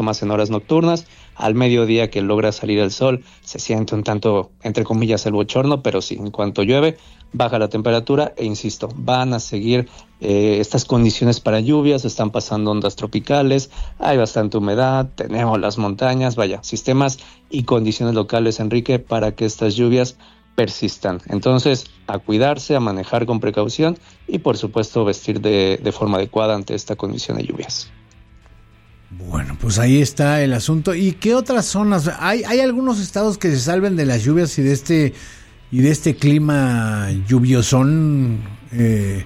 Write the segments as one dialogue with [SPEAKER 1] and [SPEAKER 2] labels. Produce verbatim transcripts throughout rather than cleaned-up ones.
[SPEAKER 1] más en horas nocturnas. Al mediodía que logra salir el sol, se siente un tanto, entre comillas, el bochorno, pero sí, en cuanto llueve, baja la temperatura e insisto, van a seguir eh, estas condiciones para lluvias, están pasando ondas tropicales, hay bastante humedad, tenemos las montañas, vaya, sistemas y condiciones locales, Enrique, para que estas lluvias persistan. Entonces, a cuidarse, a manejar con precaución y por supuesto vestir de, de forma adecuada ante esta condición de lluvias.
[SPEAKER 2] Bueno, pues ahí está el asunto. ¿Y qué otras zonas? ¿Hay, hay algunos estados que se salven de las lluvias y de este y de este clima lluviosón? Eh,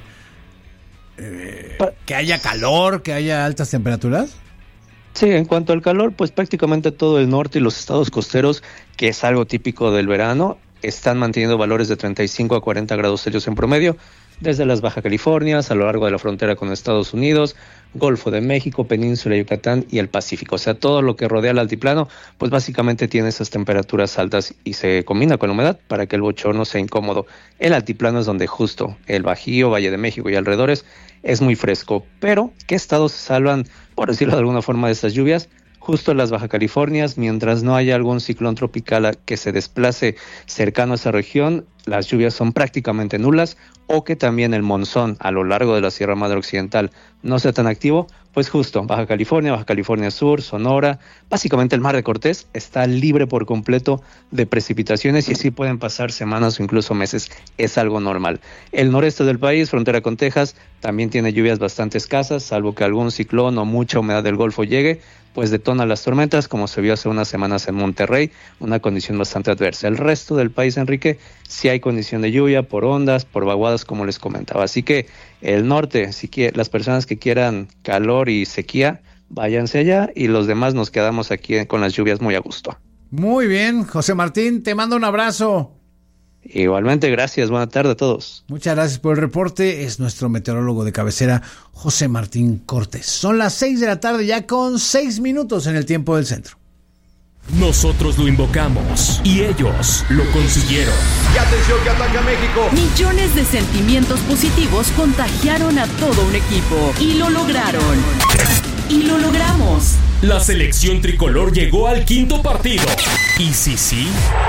[SPEAKER 2] eh, ¿Que haya calor, que haya altas temperaturas?
[SPEAKER 1] Sí, en cuanto al calor, pues prácticamente todo el norte y los estados costeros, que es algo típico del verano, están manteniendo valores de treinta y cinco a cuarenta grados Celsius en promedio, desde las Baja Californias, a lo largo de la frontera con Estados Unidos, Golfo de México, Península de Yucatán y el Pacífico. O sea, todo lo que rodea el altiplano, pues básicamente tiene esas temperaturas altas y se combina con la humedad para que el bochorno sea incómodo. El altiplano es donde justo el Bajío, Valle de México y alrededores es muy fresco. Pero, ¿qué estados se salvan, por decirlo de alguna forma, de estas lluvias? Justo en las Baja Californias, mientras no haya algún ciclón tropical que se desplace cercano a esa región, las lluvias son prácticamente nulas, o que también el monzón a lo largo de la Sierra Madre Occidental no sea tan activo, pues justo Baja California, Baja California Sur, Sonora, básicamente el Mar de Cortés está libre por completo de precipitaciones y así pueden pasar semanas o incluso meses, es algo normal. El noreste del país, frontera con Texas, también tiene lluvias bastante escasas, salvo que algún ciclón o mucha humedad del Golfo llegue, pues detona las tormentas, como se vio hace unas semanas en Monterrey, una condición bastante adversa. El resto del país, Enrique, sí hay condición de lluvia por ondas, por vaguadas, como les comentaba. Así que el norte, si quiere, las personas que quieran calor y sequía, váyanse allá y los demás nos quedamos aquí con las lluvias muy a gusto.
[SPEAKER 2] Muy bien, José Martín, te mando un abrazo.
[SPEAKER 1] Igualmente, gracias. Buena tarde a todos.
[SPEAKER 2] Muchas gracias por el reporte. Es nuestro meteorólogo de cabecera, José Martín Cortés. Son las seis de la tarde, ya con seis minutos en el tiempo del centro.
[SPEAKER 3] Nosotros lo invocamos y ellos lo consiguieron.
[SPEAKER 4] ¡Y atención que ataca México!
[SPEAKER 5] Millones de sentimientos positivos contagiaron a todo un equipo y lo lograron. Y lo logramos.
[SPEAKER 3] La selección tricolor llegó al quinto partido. ¿Y sí, sí?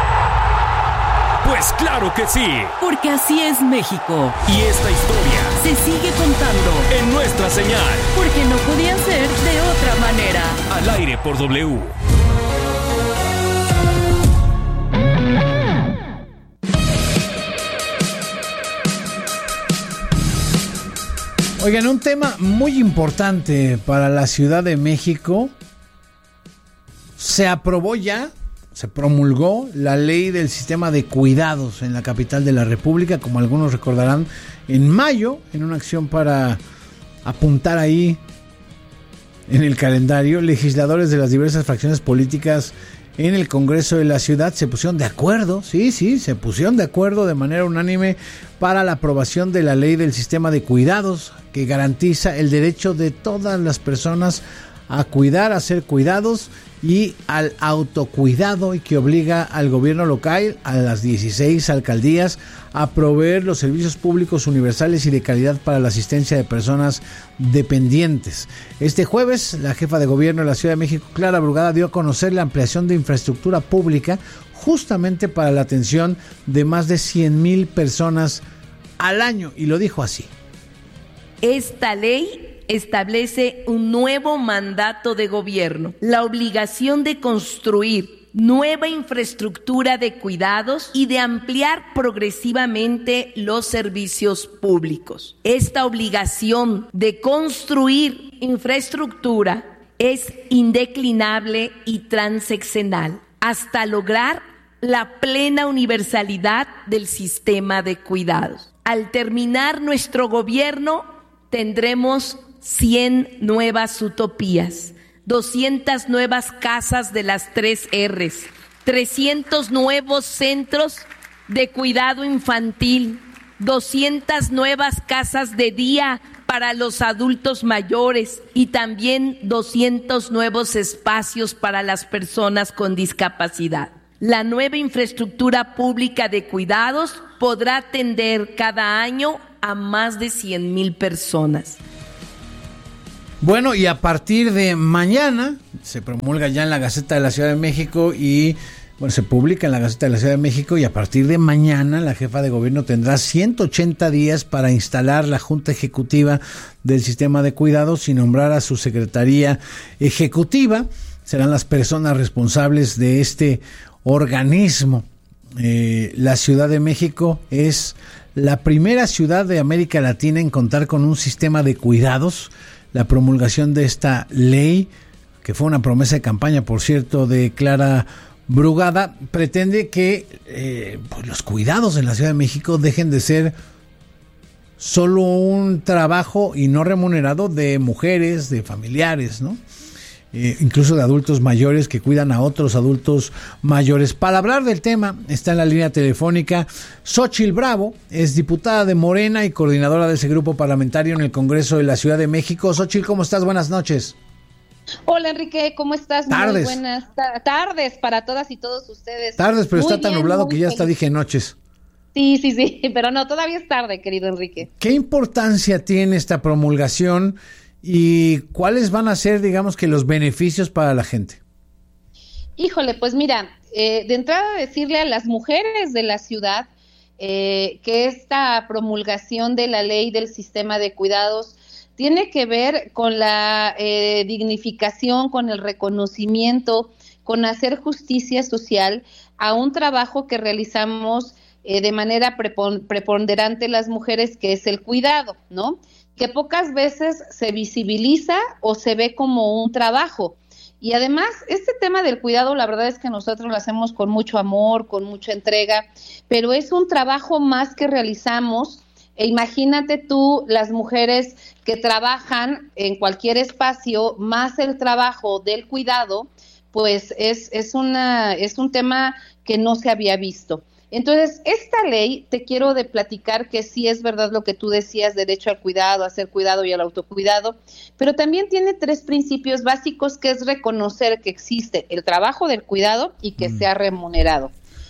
[SPEAKER 3] Pues claro que sí.
[SPEAKER 5] Porque así es México.
[SPEAKER 3] Y esta historia
[SPEAKER 5] se sigue contando
[SPEAKER 3] en nuestra señal.
[SPEAKER 5] Porque no podía ser de otra manera.
[SPEAKER 3] Al aire por W.
[SPEAKER 2] Oigan, un tema muy importante para la Ciudad de México. Se aprobó ya, se promulgó la ley del sistema de cuidados en la capital de la República, como algunos recordarán, en mayo, en una acción para apuntar ahí en el calendario. Legisladores de las diversas fracciones políticas en el Congreso de la ciudad se pusieron de acuerdo, sí, sí, se pusieron de acuerdo de manera unánime para la aprobación de la ley del sistema de cuidados, que garantiza el derecho de todas las personas a cuidar, a ser cuidados y al autocuidado, y que obliga al gobierno local, a las dieciséis alcaldías, a proveer los servicios públicos universales y de calidad para la asistencia de personas dependientes. Este jueves, la jefa de gobierno de la Ciudad de México, Clara Brugada, dio a conocer la ampliación de infraestructura pública justamente para la atención de más de cien mil personas al año, y lo dijo así.
[SPEAKER 6] Esta ley establece un nuevo mandato de gobierno, la obligación de construir nueva infraestructura de cuidados y de ampliar progresivamente los servicios públicos. Esta obligación de construir infraestructura es indeclinable y transeccional hasta lograr la plena universalidad del sistema de cuidados. Al terminar nuestro gobierno, tendremos cien nuevas utopías, doscientas nuevas casas de las tres R's, trescientos nuevos centros de cuidado infantil, doscientas nuevas casas de día para los adultos mayores y también doscientos nuevos espacios para las personas con discapacidad. La nueva infraestructura pública de cuidados podrá atender cada año a más de cien mil personas.
[SPEAKER 2] Bueno, y a partir de mañana se promulga ya en la Gaceta de la Ciudad de México y, bueno, se publica en la Gaceta de la Ciudad de México y a partir de mañana la jefa de gobierno tendrá ciento ochenta días para instalar la Junta Ejecutiva del Sistema de Cuidados y nombrar a su Secretaría Ejecutiva. Serán las personas responsables de este organismo. Eh, la Ciudad de México es la primera ciudad de América Latina en contar con un sistema de cuidados. La promulgación de esta ley, que fue una promesa de campaña, por cierto, de Clara Brugada, pretende que eh, pues los cuidados en la Ciudad de México dejen de ser solo un trabajo y no remunerado de mujeres, de familiares, ¿no? Eh, incluso de adultos mayores que cuidan a otros adultos mayores. Para hablar del tema, está en la línea telefónica Xóchitl Bravo, es diputada de Morena y coordinadora de ese grupo parlamentario en el Congreso de la Ciudad de México. Xóchitl, ¿cómo estás? Buenas noches.
[SPEAKER 7] Hola, Enrique, ¿cómo estás?
[SPEAKER 2] Tardes.
[SPEAKER 7] Muy buenas ta- tardes para todas y todos ustedes.
[SPEAKER 2] Tardes, pero
[SPEAKER 7] muy
[SPEAKER 2] está tan
[SPEAKER 7] bien,
[SPEAKER 2] nublado que ya
[SPEAKER 7] feliz.
[SPEAKER 2] hasta dije noches.
[SPEAKER 7] Sí, sí, sí, pero no, todavía es tarde, querido Enrique.
[SPEAKER 2] ¿Qué importancia tiene esta promulgación y cuáles van a ser, digamos, que los beneficios para la gente?
[SPEAKER 7] Híjole, pues mira, eh, de entrada decirle a las mujeres de la ciudad eh, que esta promulgación de la ley del sistema de cuidados tiene que ver con la eh, dignificación, con el reconocimiento, con hacer justicia social a un trabajo que realizamos eh, de manera prepon- preponderante las mujeres, que es el cuidado, ¿no? Que pocas veces se visibiliza o se ve como un trabajo. Y además, este tema del cuidado, la verdad es que nosotros lo hacemos con mucho amor, con mucha entrega, pero es un trabajo más que realizamos. E imagínate tú, las mujeres que trabajan en cualquier espacio, más el trabajo del cuidado, pues es, es, una, es un tema que no se había visto. Entonces, esta ley, te quiero de platicar que sí es verdad lo que tú decías, derecho al cuidado, hacer cuidado y al autocuidado, pero también tiene tres principios básicos, que es reconocer que existe el trabajo del cuidado y que mm. sea remunerado.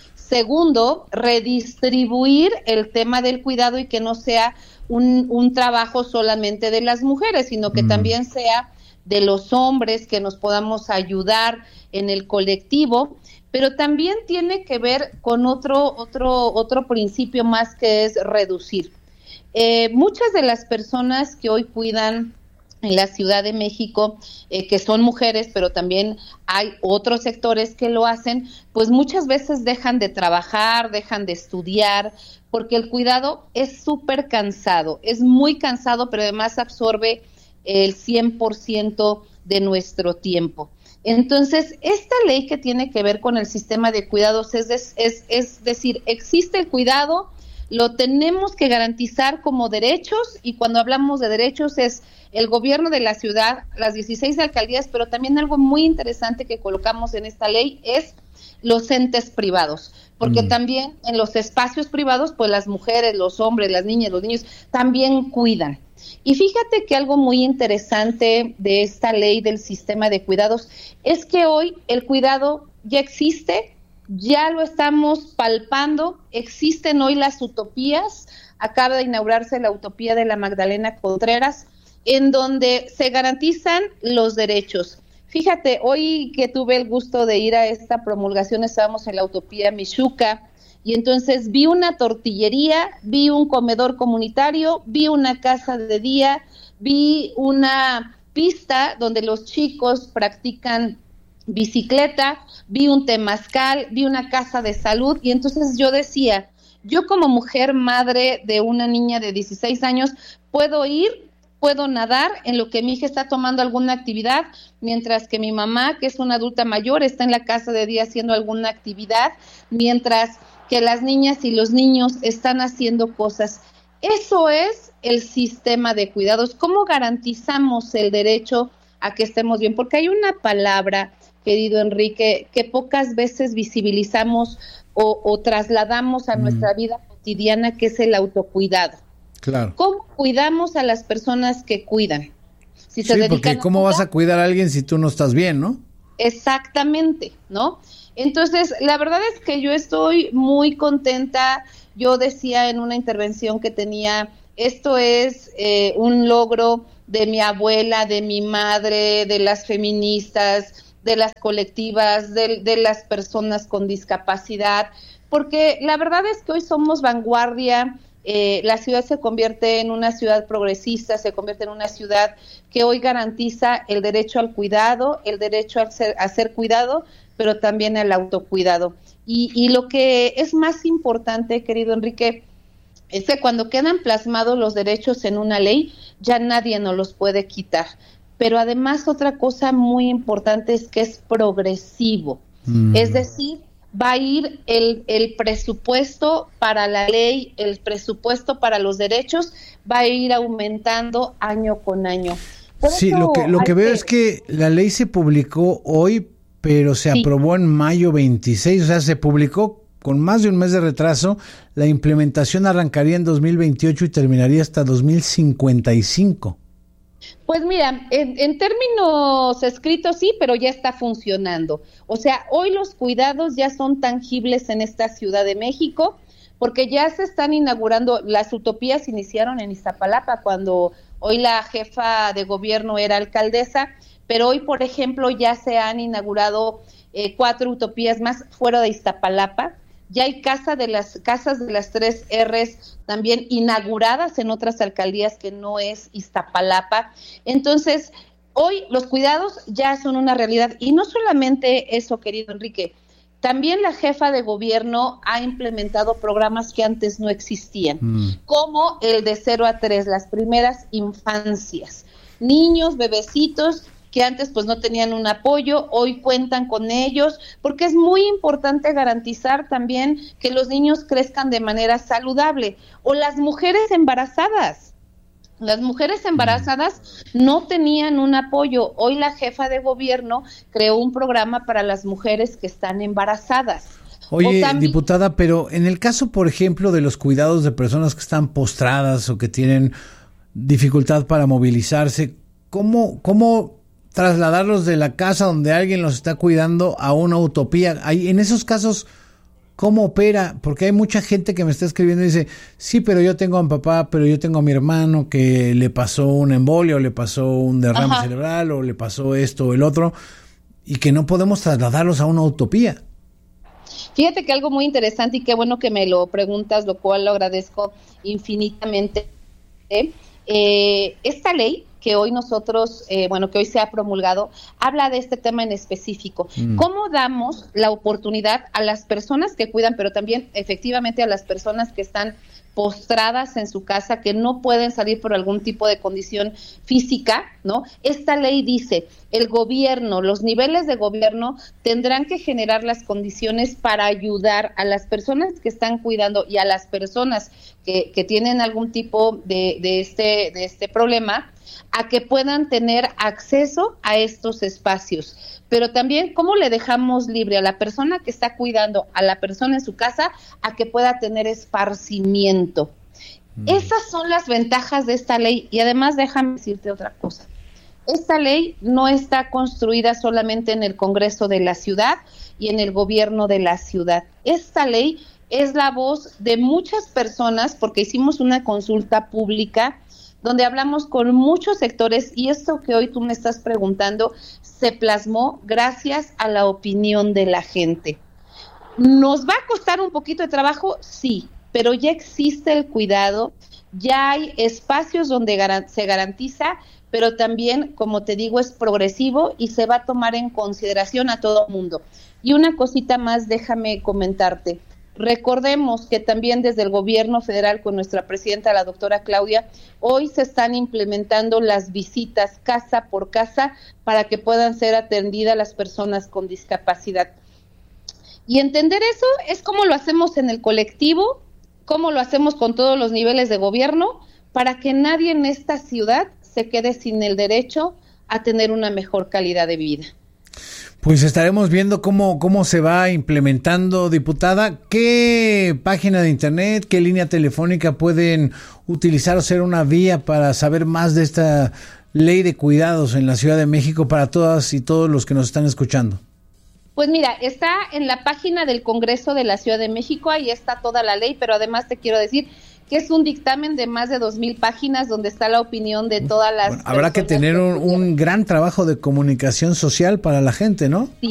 [SPEAKER 7] Segundo, redistribuir el tema del cuidado y que no sea un, un trabajo solamente de las mujeres, sino que mm. también sea de los hombres, que nos podamos ayudar en el colectivo, pero también tiene que ver con otro, otro, otro principio más, que es reducir. Eh, muchas de las personas que hoy cuidan en la Ciudad de México, eh, que son mujeres, pero también hay otros sectores que lo hacen, pues muchas veces dejan de trabajar, dejan de estudiar, porque el cuidado es súper cansado, es muy cansado, pero además absorbe el cien por ciento de nuestro tiempo. Entonces, esta ley que tiene que ver con el sistema de cuidados es, es, es, es decir, existe el cuidado, lo tenemos que garantizar como derechos, y cuando hablamos de derechos es el gobierno de la ciudad, las dieciséis alcaldías, pero también algo muy interesante que colocamos en esta ley es los entes privados, porque mm. también en los espacios privados, pues las mujeres, los hombres, las niñas, los niños también cuidan. Y fíjate que algo muy interesante de esta ley del sistema de cuidados es que hoy el cuidado ya existe, ya lo estamos palpando, existen hoy las utopías. Acaba de inaugurarse la utopía de la Magdalena Contreras, en donde se garantizan los derechos. Fíjate, hoy que tuve el gusto de ir a esta promulgación, estábamos en la utopía Michuca, y entonces vi una tortillería, vi un comedor comunitario, vi una casa de día, vi una pista donde los chicos practican bicicleta, vi un temazcal, vi una casa de salud, y entonces yo decía, yo como mujer madre de una niña de dieciséis años, puedo ir, puedo nadar en lo que mi hija está tomando alguna actividad, mientras que mi mamá, que es una adulta mayor, está en la casa de día haciendo alguna actividad, mientras que las niñas y los niños están haciendo cosas. Eso es el sistema de cuidados. ¿Cómo garantizamos el derecho a que estemos bien? Porque hay una palabra, querido Enrique, que pocas veces visibilizamos o, o trasladamos a mm. nuestra vida cotidiana, que es el autocuidado.
[SPEAKER 2] Claro.
[SPEAKER 7] ¿Cómo cuidamos a las personas que cuidan? Si se
[SPEAKER 2] sí,
[SPEAKER 7] dedican
[SPEAKER 2] porque ¿cómo a vas a cuidar a alguien si tú no estás bien, no?
[SPEAKER 7] Exactamente, ¿no? Entonces, la verdad es que yo estoy muy contenta. Yo decía en una intervención que tenía, esto es eh, un logro de mi abuela, de mi madre, de las feministas, de las colectivas, de, de las personas con discapacidad, porque la verdad es que hoy somos vanguardia. Eh, la ciudad se convierte en una ciudad progresista, se convierte en una ciudad que hoy garantiza el derecho al cuidado, el derecho a ser, a ser cuidado, pero también al autocuidado. Y, y lo que es más importante, querido Enrique, es que cuando quedan plasmados los derechos en una ley, ya nadie nos los puede quitar. Pero además otra cosa muy importante es que es progresivo, mm. es decir, va a ir el, el presupuesto para la ley, el presupuesto para los derechos, va a ir aumentando año con año.
[SPEAKER 2] Por sí, lo que, lo que veo que... es que la ley se publicó hoy, pero se sí. aprobó en mayo veintiséis, o sea, se publicó con más de un mes de retraso. La implementación arrancaría en dos mil veintiocho y terminaría hasta dos mil cincuenta y cinco.
[SPEAKER 7] Pues mira, en, en términos escritos sí, pero ya está funcionando. O sea, hoy los cuidados ya son tangibles en esta Ciudad de México, porque ya se están inaugurando, las utopías iniciaron en Iztapalapa, cuando hoy la jefa de gobierno era alcaldesa, pero hoy, por ejemplo, ya se han inaugurado eh, cuatro utopías más fuera de Iztapalapa. Ya hay casa de las casas de las tres R's también inauguradas en otras alcaldías que no es Iztapalapa. Entonces, hoy los cuidados ya son una realidad. Y no solamente eso, querido Enrique, también la jefa de gobierno ha implementado programas que antes no existían, mm. como el de cero a tres, las primeras infancias. Niños, bebecitos, que antes pues no tenían un apoyo, hoy cuentan con ellos, porque es muy importante garantizar también que los niños crezcan de manera saludable. O las mujeres embarazadas, las mujeres embarazadas no tenían un apoyo. Hoy la jefa de gobierno creó un programa para las mujeres que están embarazadas.
[SPEAKER 2] Oye, también, diputada, pero en el caso, por ejemplo, de los cuidados de personas que están postradas o que tienen dificultad para movilizarse, ¿cómo, cómo trasladarlos de la casa donde alguien los está cuidando a una utopía? Ahí, en esos casos, ¿cómo opera? Porque hay mucha gente que me está escribiendo y dice, sí, pero yo tengo a mi papá, pero yo tengo a mi hermano que le pasó una embolia o le pasó un derrame Ajá. cerebral o le pasó esto o el otro, y que no podemos trasladarlos a una utopía.
[SPEAKER 7] Fíjate que algo muy interesante, y qué bueno que me lo preguntas, lo cual lo agradezco infinitamente. Eh, esta ley que hoy nosotros, eh, bueno, que hoy se ha promulgado, habla de este tema en específico. Mm. ¿Cómo damos la oportunidad a las personas que cuidan, pero también efectivamente a las personas que están postradas en su casa, que no pueden salir por algún tipo de condición física, ¿no? Esta ley dice, el gobierno, los niveles de gobierno tendrán que generar las condiciones para ayudar a las personas que están cuidando y a las personas que, que tienen algún tipo de, de, este, de este problema, a que puedan tener acceso a estos espacios. Pero también, ¿cómo le dejamos libre a la persona que está cuidando, a la persona en su casa, a que pueda tener esparcimiento? Mm. Esas son las ventajas de esta ley. Y además, déjame decirte otra cosa. Esta ley no está construida solamente en el Congreso de la ciudad y en el gobierno de la ciudad. Esta ley es la voz de muchas personas, porque hicimos una consulta pública donde hablamos con muchos sectores, y esto que hoy tú me estás preguntando se plasmó gracias a la opinión de la gente. ¿Nos va a costar un poquito de trabajo? Sí, pero ya existe el cuidado, ya hay espacios donde garan- se garantiza, pero también, como te digo, es progresivo y se va a tomar en consideración a todo el mundo. Y una cosita más, déjame comentarte. Recordemos que también desde el gobierno federal, con nuestra presidenta, la doctora Claudia, hoy se están implementando las visitas casa por casa para que puedan ser atendidas las personas con discapacidad. Y entender eso es cómo lo hacemos en el colectivo, cómo lo hacemos con todos los niveles de gobierno, para que nadie en esta ciudad se quede sin el derecho a tener una mejor calidad de vida.
[SPEAKER 2] Pues estaremos viendo cómo, cómo se va implementando, diputada. ¿Qué página de internet, qué línea telefónica pueden utilizar o ser una vía para saber más de esta ley de cuidados en la Ciudad de México para todas y todos los que nos están escuchando?
[SPEAKER 7] Pues mira, está en la página del Congreso de la Ciudad de México, ahí está toda la ley, pero además te quiero decir que es un dictamen de más de dos mil páginas donde está la opinión de todas las
[SPEAKER 2] bueno, habrá que tener un, un gran trabajo de comunicación social para la gente, ¿no?
[SPEAKER 7] Sí,